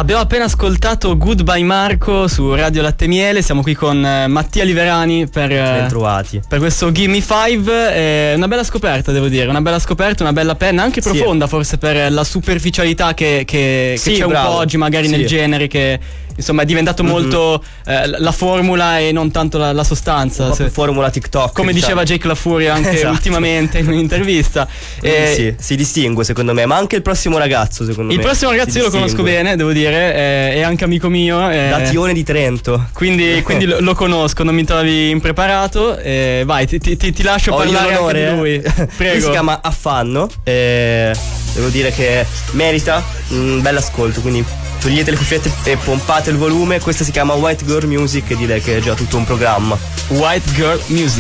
Abbiamo appena ascoltato Goodbye Marco su Radio Latte Miele. Siamo qui con Mattia Liverani per questo Gimme Five. Una bella scoperta, devo dire, una bella scoperta, una bella penna, anche profonda forse per la superficialità che c'è un po' oggi magari nel genere, che insomma è diventato molto la formula e non tanto la sostanza. Un po' formula TikTok, come diceva Jake La Furia anche ultimamente in un'intervista. Sì, si distingue secondo me, ma anche il prossimo ragazzo secondo me. Il prossimo ragazzo io lo conosco bene, devo dire, è anche amico mio. Da Tione di Trento. Quindi lo conosco, non mi trovi impreparato. Vai, ti lascio parlare anche di lui. Prego. Lui si chiama Affanno. Devo dire che merita un bel ascolto, quindi togliete le cuffiette e pompate il volume. Questa si chiama White Girl Music e direi che è già tutto un programma. White Girl Music.